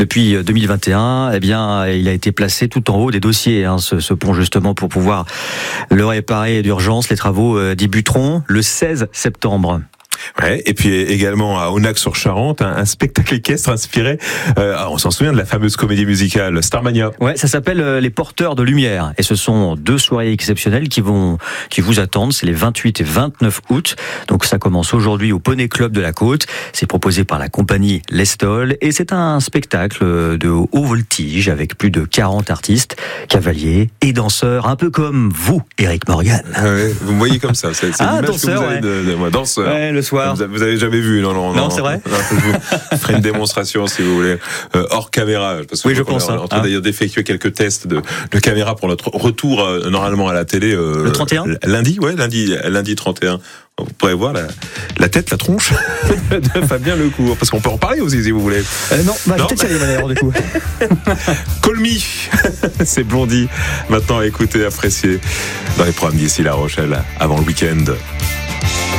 Depuis 2021, eh bien, il a été placé tout en haut des dossiers, ce pont, justement, pour pouvoir le réparer d'urgence. Les travaux débuteront le 16 septembre. Ouais, et puis également à Aunac-sur-Charente, un spectacle équestre inspiré, on s'en souvient, de la fameuse comédie musicale Starmania. Ouais, ça s'appelle Les Porteurs de Lumière, et ce sont 2 soirées exceptionnelles qui vous attendent. C'est les 28 et 29 août. Donc ça commence aujourd'hui au Poney Club de la Côte. C'est proposé par la compagnie Lestol, et c'est un spectacle de haut voltige avec plus de 40 artistes, cavaliers et danseurs, un peu comme vous, Éric Morgan. Ouais, vous me voyez comme ça, c'est l'image danseur, que vous avez de moi, danseur. Ouais, le soir. Vous avez jamais vu, non, c'est vrai. Je vous ferai une démonstration si vous voulez, hors caméra. Parce que oui, je pense. On est en train d'ailleurs d'effectuer quelques tests de caméra pour notre retour normalement à la télé. Le 31 lundi 31. Vous pourrez voir la tête, la tronche de Fabien Lecourt. Parce qu'on peut en parler aussi si vous voulez. Non, peut-être y aller d'ailleurs du coup. Call me. C'est Blondie. Maintenant, écoutez, appréciez dans les programmes d'ici La Rochelle avant le week-end.